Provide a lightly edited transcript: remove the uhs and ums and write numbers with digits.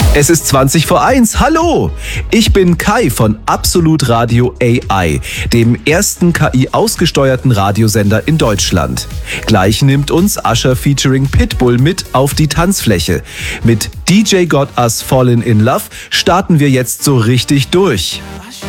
Es ist 20 vor 1. Hallo! Ich bin Kai von Absolut Radio AI, dem ersten KI-ausgesteuerten Radiosender in Deutschland. Gleich nimmt uns Usher featuring Pitbull mit auf die Tanzfläche. Mit DJ Got Us Fallen in Love starten wir jetzt so richtig durch.